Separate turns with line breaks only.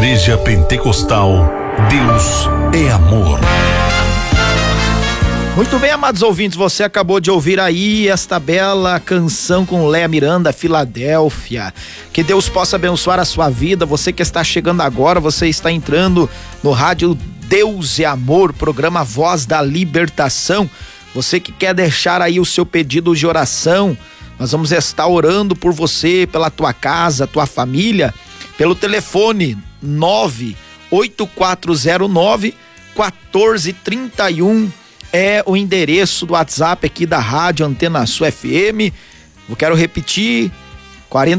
Igreja Pentecostal, Deus é amor.
Muito bem, amados ouvintes, você acabou de ouvir aí esta bela canção com Léa Miranda, Filadélfia. Que Deus possa abençoar a sua vida. Você que está chegando agora, você está entrando no rádio Deus é Amor, programa Voz da Libertação. Você que quer deixar aí o seu pedido de oração, nós vamos estar orando por você, pela tua casa, tua família, pelo telefone 98409-1431 é o endereço do WhatsApp aqui da Rádio Antena Sul FM. Eu quero repetir,